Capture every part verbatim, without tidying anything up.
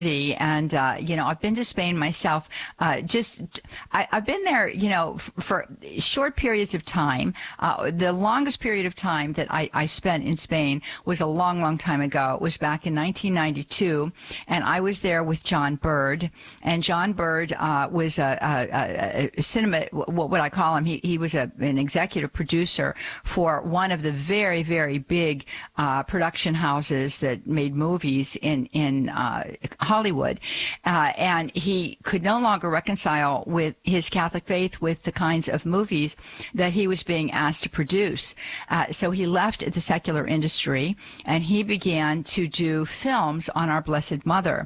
And, uh, you know, I've been to Spain myself. Uh, just, I, I've been there, you know, f- for short periods of time. Uh, the longest period of time that I, I spent in Spain was a long, long time ago. It was back in nineteen ninety-two. And I was there with John Bird. And John Bird uh, was a, a, a, a cinema, what would I call him? He, he was a, an executive producer for one of the very, very big uh, production houses that made movies in, in uh, Hollywood, uh, and he could no longer reconcile with his Catholic faith with the kinds of movies that he was being asked to produce. Uh, so he left the secular industry and he began to do films on Our Blessed Mother.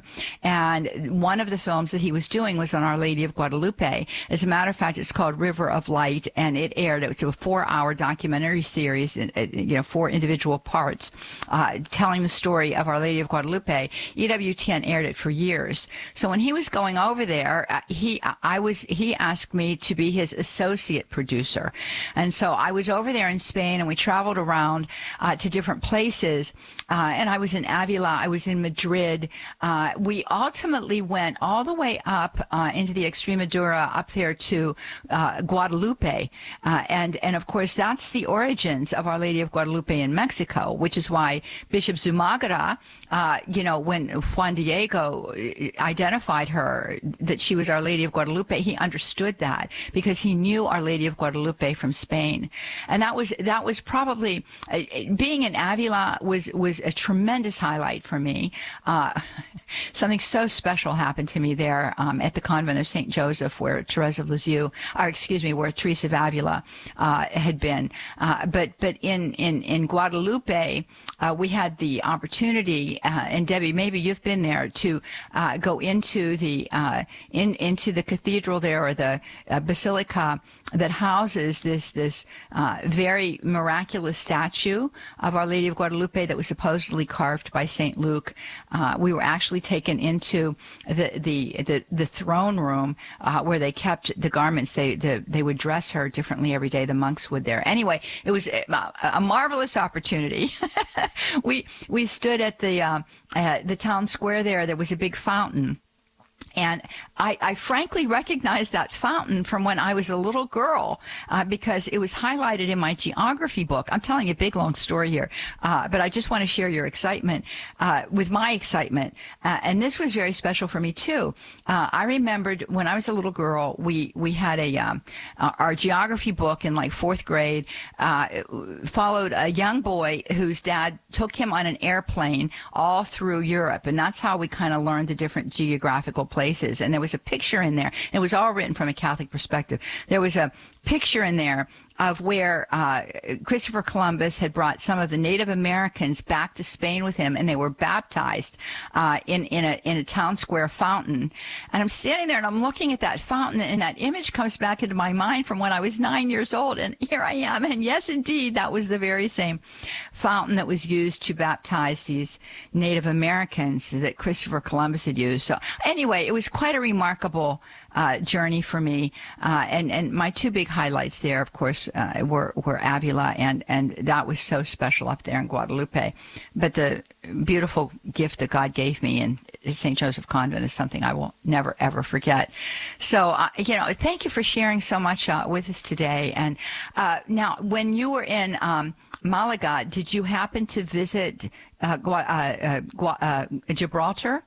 And one of the films that he was doing was on Our Lady of Guadalupe. As a matter of fact, it's called River of Light, and it aired. It was a four-hour documentary series, you know, four individual parts, uh, telling the story of Our Lady of Guadalupe. E W T N aired it for years. So when he was going over there, uh, he I was he asked me to be his associate producer, and so I was over there in Spain, and we traveled around uh, to different places. Uh, and I was in Avila, I was in Madrid. Uh, we ultimately went all the way up uh, into the Extremadura, up there to uh, Guadalupe, uh, and and of course that's the origins of Our Lady of Guadalupe in Mexico, which is why Bishop Zumagara, uh, you know, when Juan Diego identified her, that she was Our Lady of Guadalupe, he understood that because he knew Our Lady of Guadalupe from Spain. And that was that was probably, uh, being in Avila was, was a tremendous highlight for me. Uh, something so special happened to me there um, at the convent of Saint Joseph, where Therese of Lisieux, or excuse me, where Teresa of Avila uh, had been. Uh, but but in, in, in Guadalupe, uh, we had the opportunity, uh, and Debbie, maybe you've been there, to uh, go into the uh, in into the cathedral there, or the uh, basilica that houses this this uh, very miraculous statue of Our Lady of Guadalupe that was supposedly carved by Saint Luke. Uh, we were actually taken into the the the, the throne room uh, where they kept the garments. They the, they would dress her differently every day. The monks would there. Anyway, it was a, a marvelous opportunity. we we stood at the uh, uh, the town square there. There was a big fountain. And I, I frankly recognized that fountain from when I was a little girl uh, because it was highlighted in my geography book. I'm telling you a big, long story here, uh, but I just want to share your excitement uh, with my excitement. Uh, and this was very special for me, too. Uh, I remembered when I was a little girl, we, we had a um, uh, our geography book in like fourth grade uh, followed a young boy whose dad took him on an airplane all through Europe. And that's how we kind of learned the different geographical places. And there was a picture in there. It was all written from a Catholic perspective. There was a picture in there of where uh, Christopher Columbus had brought some of the Native Americans back to Spain with him, and they were baptized uh, in in a in a town square fountain. And I'm standing there and I'm looking at that fountain, and that image comes back into my mind from when I was nine years old. And here I am. And yes, indeed, that was the very same fountain that was used to baptize these Native Americans that Christopher Columbus had used. So anyway, it was quite a remarkable uh, journey for me. Uh, and and my two big highlights there, of course, uh, were were Avila, and and that was so special up there in Guadalupe. But the beautiful gift that God gave me in Saint Joseph Convent is something I will never ever forget. So uh, you know, thank you for sharing so much uh, with us today. And uh, now, when you were in um, Malaga, did you happen to visit uh, Gua- uh, uh, Gua- uh, Gibraltar?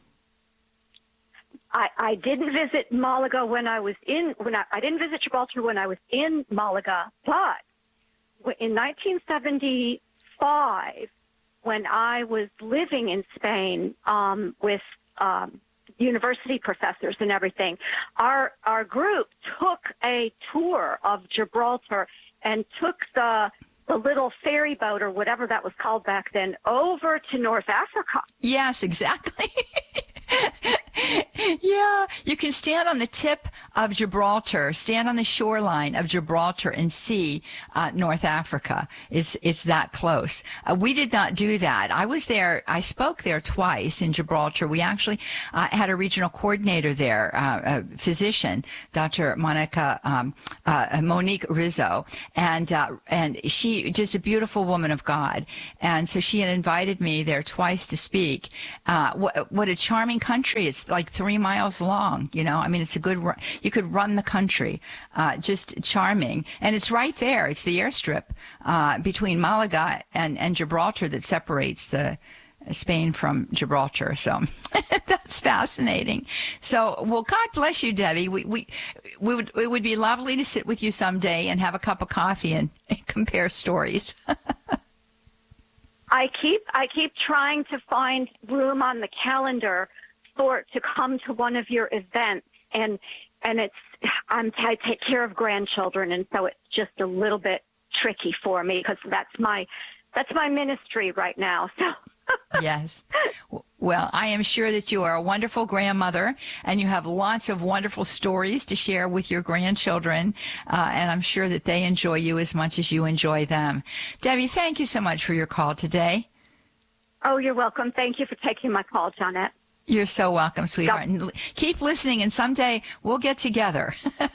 I, I didn't visit Malaga when I was in, when I, I didn't visit Gibraltar when I was in Malaga, but in nineteen seventy-five, when I was living in Spain um, with um, university professors and everything, our our group took a tour of Gibraltar and took the the little ferry boat, or whatever that was called back then, over to North Africa. Yes, exactly. Yeah, you can stand on the tip of Gibraltar, stand on the shoreline of Gibraltar and see uh, North Africa. It's, it's that close. Uh, we did not do that. I was there, I spoke there twice in Gibraltar. We actually uh, had a regional coordinator there, uh, a physician, Doctor Monica, um, uh, Monique Rizzo, and, uh, and she, just a beautiful woman of God. And so she had invited me there twice to speak. Uh, what, what a charming country. It's like three miles long, you know, I mean, it's a good, you could run the country, uh, just charming. And it's right there. It's the airstrip, uh, between Malaga and, and Gibraltar that separates the Spain from Gibraltar. So that's fascinating. So, well, God bless you, Debbie. We, we, we would, it would be lovely to sit with you someday and have a cup of coffee and, and compare stories. I keep, I keep trying to find room on the calendar for to come to one of your events. And, and it's, I'm, I take care of grandchildren. And so it's just a little bit tricky for me because that's my, that's my ministry right now. So. Yes. Well, I am sure that you are a wonderful grandmother and you have lots of wonderful stories to share with your grandchildren. Uh, and I'm sure that they enjoy you as much as you enjoy them. Debbie, thank you so much for your call today. Oh, you're welcome. Thank you for taking my call, Johnette. You're so welcome, sweetheart. And keep listening, and someday we'll get together.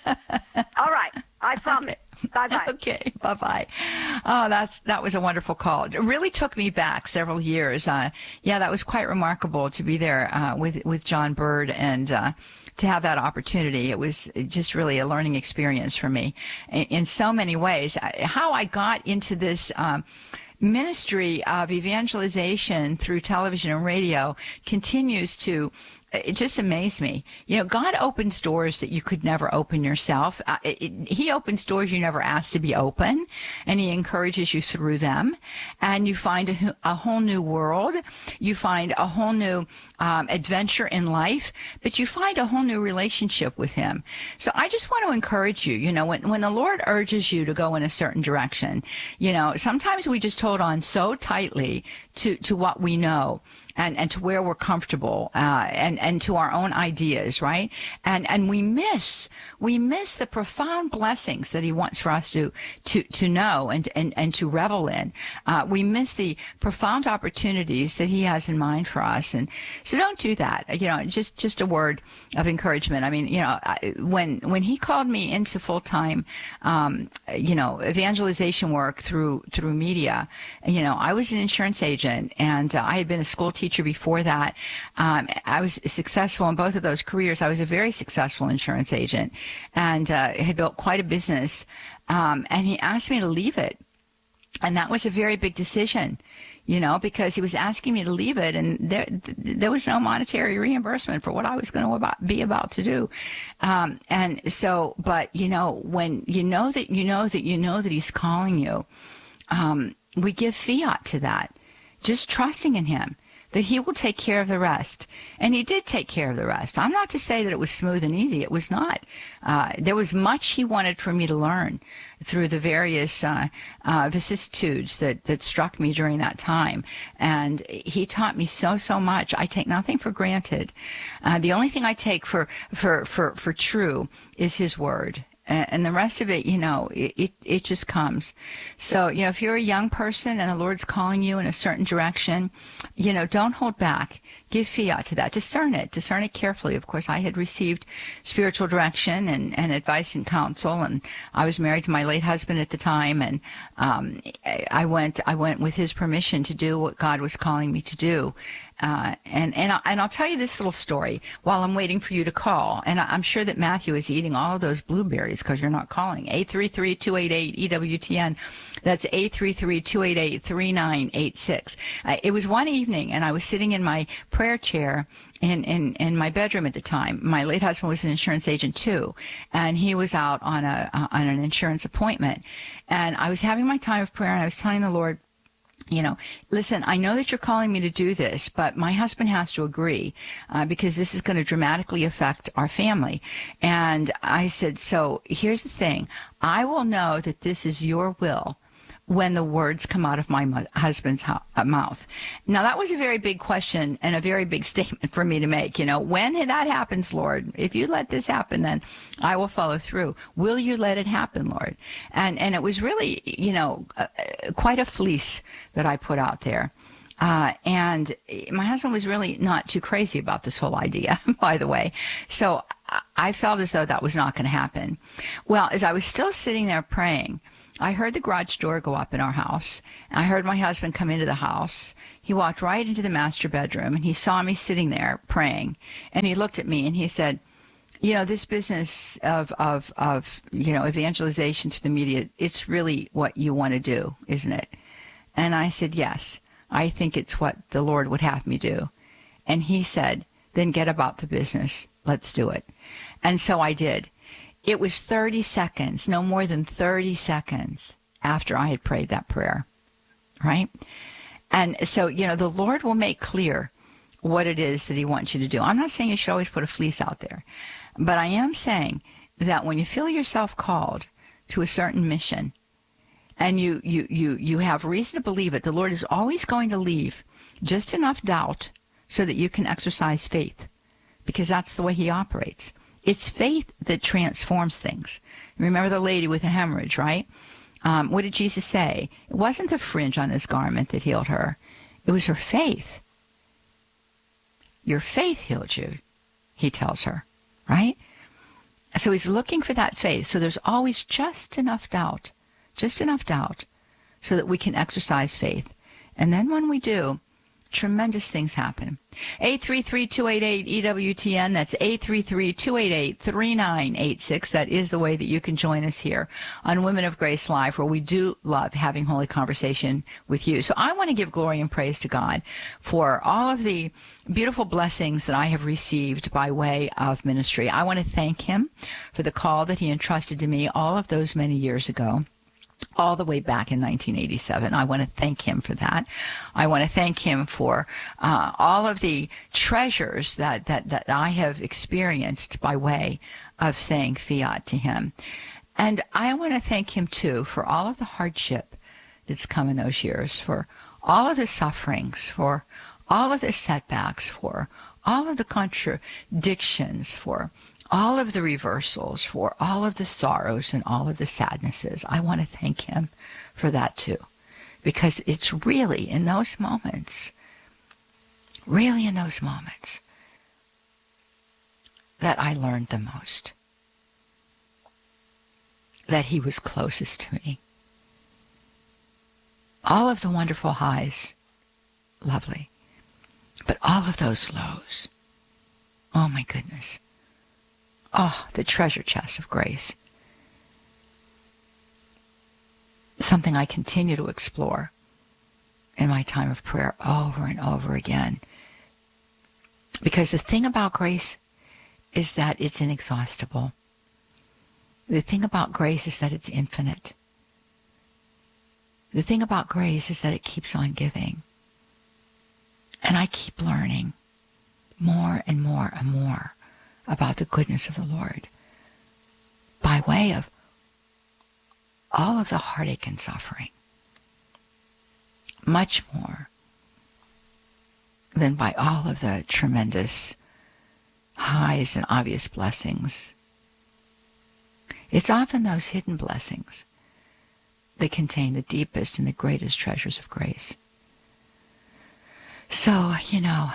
All right. I promise. Okay. Bye-bye. Okay, bye-bye. Oh, that's that was a wonderful call. It really took me back several years. Uh, yeah, that was quite remarkable to be there uh, with, with John Bird and uh, to have that opportunity. It was just really a learning experience for me in, in so many ways. How I got into this um, ministry of evangelization through television and radio continues to it just amazed me. You know, God opens doors that you could never open yourself. Uh, it, it, he opens doors you never asked to be open, and he encourages you through them. And you find a, a whole new world. You find a whole new um, adventure in life, but you find a whole new relationship with him. So I just want to encourage you, you know, when, when the Lord urges you to go in a certain direction, you know, sometimes we just hold on so tightly to, to what we know. And, and to where we're comfortable, uh, and, and to our own ideas, right? And, and we miss, we miss the profound blessings that he wants for us to, to, to know and, and, and to revel in. Uh, we miss the profound opportunities that he has in mind for us. And so don't do that. You know, just, just a word of encouragement. I mean, you know, I, when, when he called me into full-time, um, you know, evangelization work through, through media, you know, I was an insurance agent and uh, I had been a school teacher before that. Um, I was successful in both of those careers. I was a very successful insurance agent and uh, had built quite a business. Um, and he asked me to leave it. And that was a very big decision, you know, because he was asking me to leave it, and there there was no monetary reimbursement for what I was going to about, be about to do. Um, and so, but, you know, when you know that you know that you know that he's calling you, um, we give fiat to that, just trusting in him, that he will take care of the rest. And he did take care of the rest. I'm not to say that it was smooth and easy. It was not. Uh, there was much he wanted for me to learn through the various uh, uh, vicissitudes that, that struck me during that time. And he taught me so, so much. I take nothing for granted. Uh, the only thing I take for, for, for, for true is his word. And the rest of it, you know, it, it, it just comes. So, you know, if you're a young person and the Lord's calling you in a certain direction, you know, don't hold back. Give fiat to that. Discern it. Discern it carefully. Of course, I had received spiritual direction and, and advice and counsel, and I was married to my late husband at the time, and um, I went I went with his permission to do what God was calling me to do. Uh, and and, I, and I'll tell you this little story while I'm waiting for you to call. And I, I'm sure that Matthew is eating all of those blueberries because you're not calling. eight three three, two eight eight, E W T N. That's eight three three, two eight eight, three nine eight six. Uh, it was one evening, and I was sitting in my prayer chair in, in, in my bedroom at the time. My late husband was an insurance agent, too, and he was out on a uh, on an insurance appointment. And I was having my time of prayer, and I was telling the Lord, you know, listen, I know that you're calling me to do this, but my husband has to agree uh, because this is going to dramatically affect our family. And I said, so here's the thing. I will know that this is your will when the words come out of my mu- husband's ho- uh, mouth. Now, that was a very big question and a very big statement for me to make. You know, when that happens, Lord, if you let this happen, then I will follow through. Will you let it happen, Lord? And and it was really, you know, uh, quite a fleece that I put out there. Uh, and my husband was really not too crazy about this whole idea, by the way. So I felt as though that was not going to happen. Well, as I was still sitting there praying, I heard the garage door go up in our house. I heard my husband come into the house. He walked right into the master bedroom, and he saw me sitting there praying. And he looked at me, and he said, you know, this business of, of, of you know, evangelization through the media, it's really what you want to do, isn't it? And I said, yes. I think it's what the Lord would have me do. And he said, then get about the business. Let's do it. And so I did. It was thirty seconds, no more than thirty seconds after I had prayed that prayer, right? And so, you know, the Lord will make clear what it is that he wants you to do. I'm not saying you should always put a fleece out there, but I am saying that when you feel yourself called to a certain mission, and you, you, you, you have reason to believe it, the Lord is always going to leave just enough doubt so that you can exercise faith, because that's the way he operates. It's faith that transforms things. Remember the lady with the hemorrhage, right? Um, what did Jesus say? It wasn't the fringe on his garment that healed her. It was her faith. Your faith healed you, he tells her, right? So he's looking for that faith. So there's always just enough doubt. Just enough doubt so that we can exercise faith. And then when we do, tremendous things happen. eight three three, two eight eight, E W T N. That's eight three three, two eight eight, three nine eight six. That is the way that you can join us here on Women of Grace Live, where we do love having holy conversation with you. So I want to give glory and praise to God for all of the beautiful blessings that I have received by way of ministry. I want to thank him for the call that he entrusted to me all of those many years ago, all the way back in nineteen eighty-seven. I want to thank him for that. I want to thank him for uh, all of the treasures that, that, that I have experienced by way of saying fiat to him. And I want to thank him, too, for all of the hardship that's come in those years, for all of the sufferings, for all of the setbacks, for all of the contradictions, for all of the reversals, for all of the sorrows and all of the sadnesses. I want to thank him for that too, because it's really in those moments, really in those moments, that I learned the most, that he was closest to me. All of the wonderful highs, lovely, but all of those lows, oh my goodness. Oh, the treasure chest of grace. Something I continue to explore in my time of prayer over and over again. Because the thing about grace is that it's inexhaustible. The thing about grace is that it's infinite. The thing about grace is that it keeps on giving. And I keep learning more and more and more about the goodness of the Lord by way of all of the heartache and suffering, much more than by all of the tremendous highs and obvious blessings. It's often those hidden blessings that contain the deepest and the greatest treasures of grace. So, you know,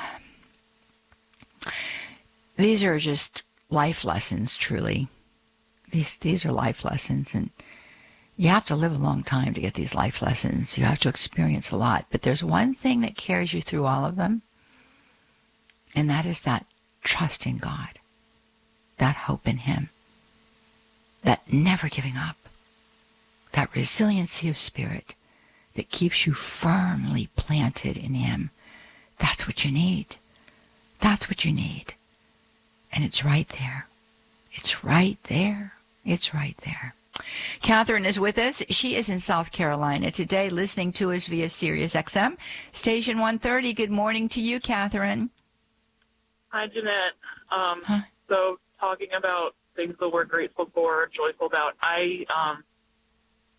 these are just life lessons, truly. These these are life lessons, and you have to live a long time to get these life lessons. You have to experience a lot. But there's one thing that carries you through all of them, and that is that trust in God, that hope in him, that never giving up, that resiliency of spirit that keeps you firmly planted in him. That's what you need. That's what you need. And it's right there. It's right there. It's right there. Catherine is with us. She is in South Carolina today, listening to us via Sirius X M, Station one thirty. Good morning to you, Catherine. Hi, Jeanette. Um, huh? So talking about things that we're grateful for, joyful about, I um,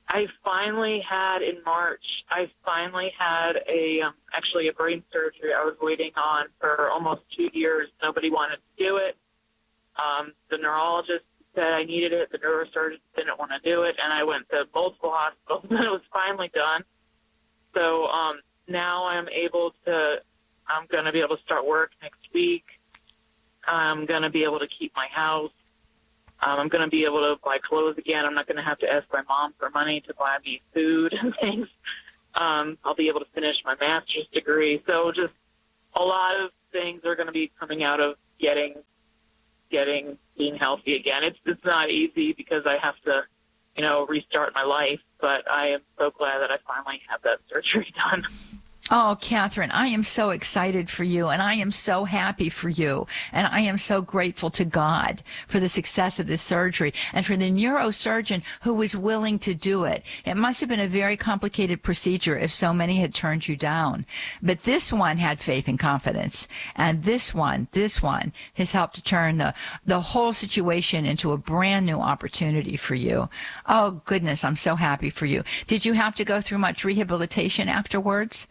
I finally had in March, I finally had a, um, actually a brain surgery I was waiting on for almost two years. Nobody wanted to do it. Um, the neurologist said I needed it. The neurosurgeon didn't want to do it. And I went to multiple hospitals and it was finally done. So, um, now I'm able to, I'm going to be able to start work next week. I'm going to be able to keep my house. Um, I'm going to be able to buy clothes again. I'm not going to have to ask my mom for money to buy me food and things. Um, I'll be able to finish my master's degree. So just a lot of things are going to be coming out of getting, getting, being healthy again. It's, it's not easy because I have to, you know, restart my life, but I am so glad that I finally have that surgery done. Oh, Catherine, I am so excited for you, and I am so happy for you, and I am so grateful to God for the success of this surgery and for the neurosurgeon who was willing to do it. It must have been a very complicated procedure if so many had turned you down. But this one had faith and confidence, and this one, this one has helped to turn the, the whole situation into a brand new opportunity for you. Oh, goodness, I'm so happy for you. Did you have to go through much rehabilitation afterwards?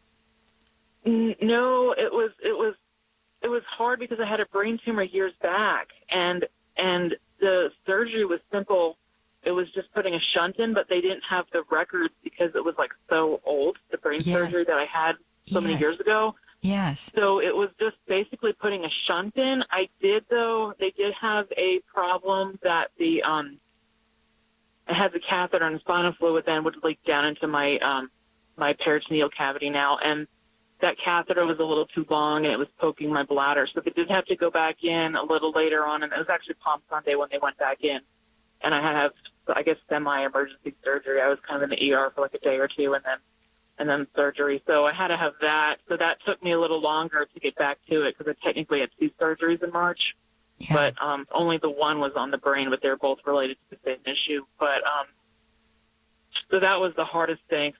No, it was it was it was hard because I had a brain tumor years back, and and the surgery was simple. It was just putting a shunt in, but they didn't have the records because it was like so old, the brain yes. surgery that I had so yes. many years ago. Yes. So it was just basically putting a shunt in. I did though. They did have a problem that the um I had the catheter and spinal fluid then would leak down into my um my peritoneal cavity now, and that catheter was a little too long and it was poking my bladder. So they did have to go back in a little later on, and it was actually Palm Sunday when they went back in. And I had to have, I guess, semi-emergency surgery. I was kind of in the E R for like a day or two and then and then surgery. So I had to have that. So that took me a little longer to get back to it because I technically had two surgeries in March. Yeah. But um, only the one was on the brain, but they're both related to the same issue. But um, so that was the hardest thing.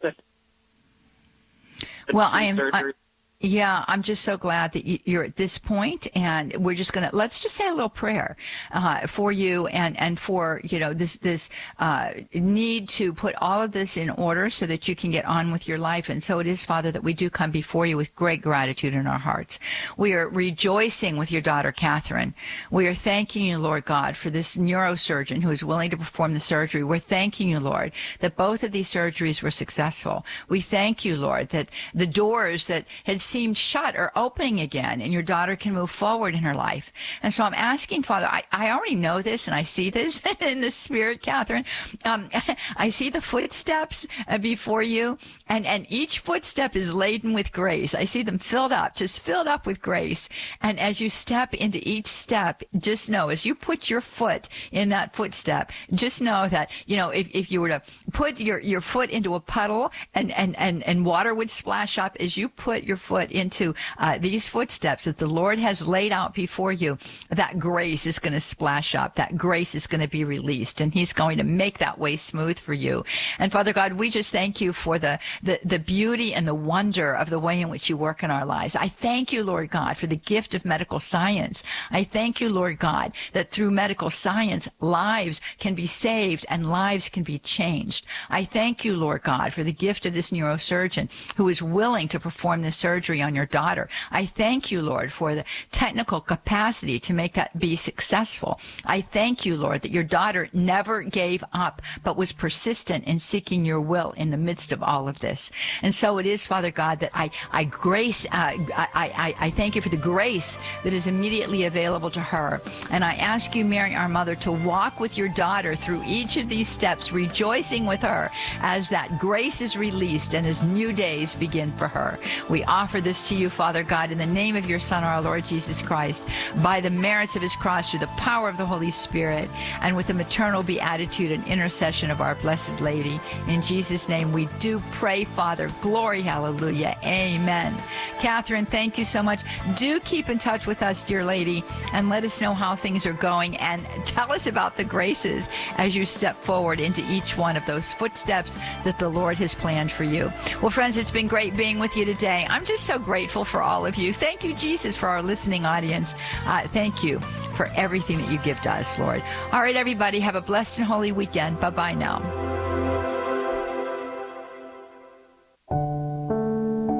Well, I am, I, yeah, I'm just so glad that you're at this point, and we're just going to, let's just say a little prayer uh, for you and, and for, you know, this, this uh, need to put all of this in order so that you can get on with your life. And so it is, Father, that we do come before you with great gratitude in our hearts. We are rejoicing with your daughter, Catherine. We are thanking you, Lord God, for this neurosurgeon who is willing to perform the surgery. We're thanking you, Lord, that both of these surgeries were successful. We thank you, Lord, that the doors that had seemed shut are opening again, and your daughter can move forward in her life. And so I'm asking, Father, I, I already know this, and I see this in the spirit, Catherine. Um, I see the footsteps uh, before you, and, and each footstep is laden with grace. I see them filled up, just filled up with grace. And as you step into each step, just know, as you put your foot in that footstep, just know that, you know, if, if you were to put your, your foot into a puddle and, and, and, and water would splash up, as you put your foot into uh, these footsteps that the Lord has laid out before you, that grace is going to splash up. That grace is going to be released, and he's going to make that way smooth for you. And Father God, we just thank you for the, the, the beauty and the wonder of the way in which you work in our lives. I thank you, Lord God, for the gift of medical science. I thank you, Lord God, that through medical science, lives can be saved and lives can be changed. I thank you, Lord God, for the gift of this neurosurgeon who is willing to perform this surgery on your daughter. I thank you, Lord, for the technical capacity to make that be successful. I thank you, Lord, that your daughter never gave up, but was persistent in seeking your will in the midst of all of this. And so it is, Father God, that I, I grace, uh, I, I, I thank you for the grace that is immediately available to her. And I ask you, Mary, our mother, to walk with your daughter through each of these steps, rejoicing with her as that grace is released and as new days begin for her. We offer this to you, Father God, in the name of your Son, our Lord Jesus Christ, by the merits of his cross, through the power of the Holy Spirit, and with the maternal beatitude and intercession of our Blessed Lady. In Jesus' name we do pray, Father. Glory, hallelujah. Amen. Catherine, thank you so much. Do keep in touch with us, dear lady, and let us know how things are going, and tell us about the graces as you step forward into each one of those footsteps that the Lord has planned for you. Well, friends, it's been great being with you today. I'm just so grateful for all of you. Thank you, Jesus, for our listening audience. Uh, thank you for everything that you give to us, Lord. All right, everybody, have a blessed and holy weekend. Bye-bye now.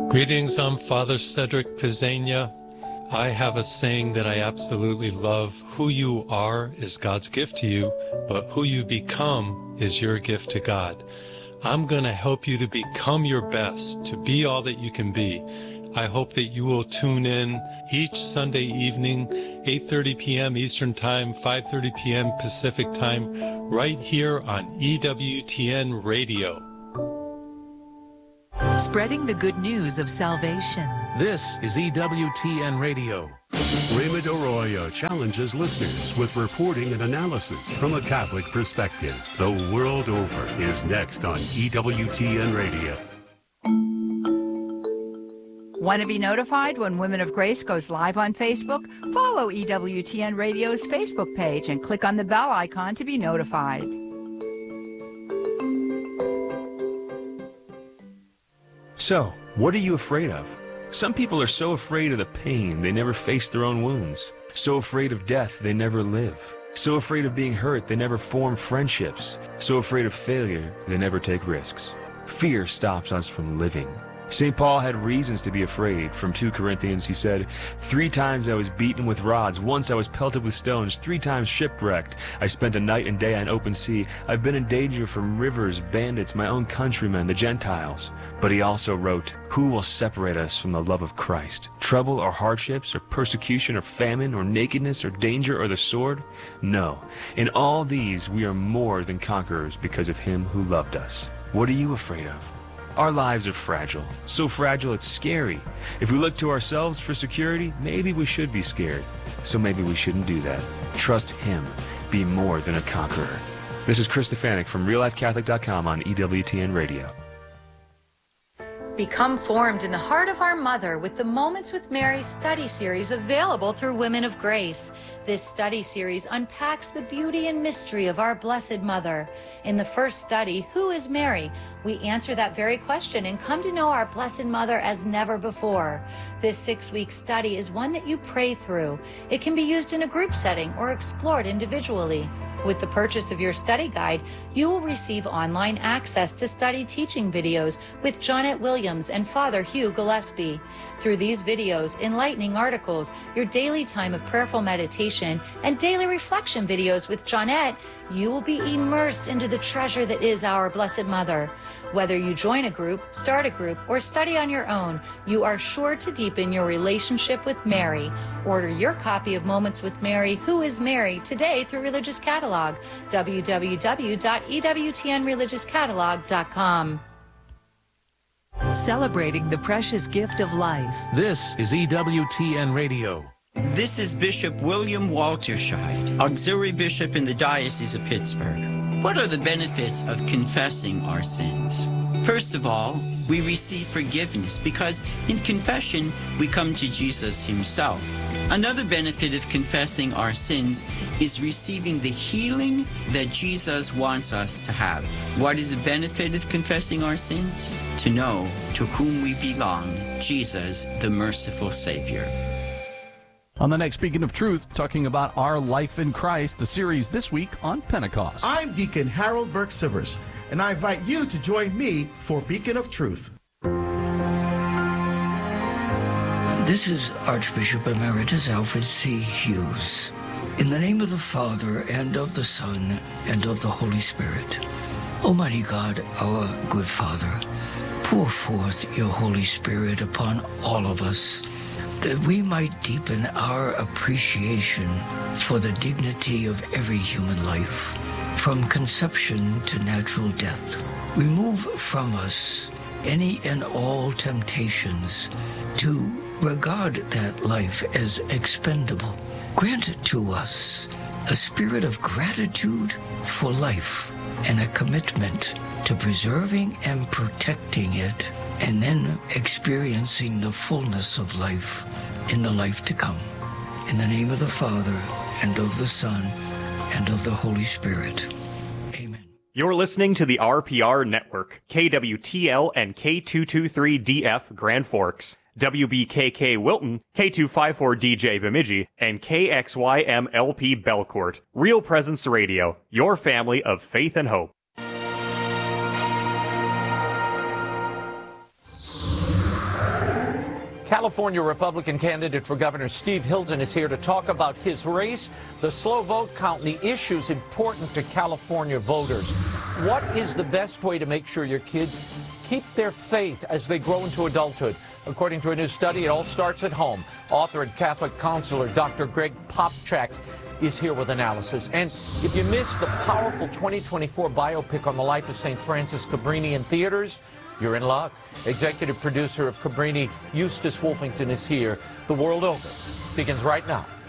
Greetings, I'm Father Cedric Pizzania. I have a saying that I absolutely love. Who you are is God's gift to you, but who you become is your gift to God. I'm going to help you to become your best, to be all that you can be. I hope that you will tune in each Sunday evening, eight thirty p.m. Eastern Time, five thirty p.m. Pacific Time, right here on E W T N Radio. Spreading the good news of salvation. This is E W T N Radio. Raymond Arroyo challenges listeners with reporting and analysis from a Catholic perspective. The World Over is next on E W T N Radio. Want to be notified when Women of Grace goes live on Facebook? Follow E W T N Radio's Facebook page and click on the bell icon to be notified. So, what are you afraid of? Some people are so afraid of the pain, they never face their own wounds. So afraid of death, they never live. So afraid of being hurt, they never form friendships. So afraid of failure, they never take risks. Fear stops us from living. Saint Paul had reasons to be afraid. From Second Corinthians, he said, Three times I was beaten with rods. Once I was pelted with stones. Three times shipwrecked. I spent a night and day on open sea. I've been in danger from rivers, bandits, my own countrymen, the Gentiles. But he also wrote, Who will separate us from the love of Christ? Trouble or hardships or persecution or famine or nakedness or danger or the sword? No. In all these we are more than conquerors because of him who loved us. What are you afraid of? Our lives are fragile, so fragile it's scary. If we look to ourselves for security, maybe we should be scared. So maybe we shouldn't do that. Trust him. Be more than a conqueror. This is Chris Stefanik from real life catholic dot com on E W T N Radio. Become formed in the heart of our Mother with the Moments with Mary study series available through Women of Grace. This study series unpacks the beauty and mystery of our Blessed Mother. In the first study, Who is Mary? We answer that very question and come to know our Blessed Mother as never before. This six-week study is one that you pray through. It can be used in a group setting or explored individually. With the purchase of your study guide, you will receive online access to study teaching videos with Jonette Williams and Father Hugh Gillespie. Through these videos, enlightening articles, your daily time of prayerful meditation, and daily reflection videos with Jonette, you will be immersed into the treasure that is our Blessed Mother. Whether you join a group, start a group, or study on your own, you are sure to deepen your relationship with Mary. Order your copy of Moments with Mary, Who is Mary, today through Religious Catalog, w w w dot e w t n religious catalog dot com. Celebrating the precious gift of life. This is E W T N Radio. This is Bishop William Walterscheid, Auxiliary Bishop in the Diocese of Pittsburgh. What are the benefits of confessing our sins? First of all, we receive forgiveness because in confession we come to Jesus himself. Another benefit of confessing our sins is receiving the healing that Jesus wants us to have. What is the benefit of confessing our sins? To know to whom we belong, Jesus, the merciful Savior. On the next Beacon of Truth, talking about our life in Christ, the series this week on Pentecost. I'm Deacon Harold Burke-Sivers, and I invite you to join me for Beacon of Truth. This is Archbishop Emeritus Alfred C. Hughes. In the name of the Father, and of the Son, and of the Holy Spirit. Almighty God, our good Father, pour forth your Holy Spirit upon all of us, that we might deepen our appreciation for the dignity of every human life, from conception to natural death. Remove from us any and all temptations to regard that life as expendable. Grant to us a spirit of gratitude for life and a commitment to preserving and protecting it, and then experiencing the fullness of life in the life to come. In the name of the Father, and of the Son, and of the Holy Spirit. Amen. You're listening to the R P R Network, K W T L and K two twenty-three D F Grand Forks, W B K K Wilton, K two fifty-four D J Bemidji, and K X Y M L P Belcourt. Real Presence Radio, your family of faith and hope. California Republican candidate for governor Steve Hilton is here to talk about his race, the slow vote count, and the issues important to California voters. What is the best way to make sure your kids keep their faith as they grow into adulthood? According to a new study, it all starts at home. Author and Catholic counselor Doctor Greg Popcak is here with analysis. And if you missed the powerful twenty twenty-four biopic on the life of Saint Francis Cabrini in theaters, you're in luck. Executive producer of Cabrini, Eustace Wolfington, is here. The World Over begins right now.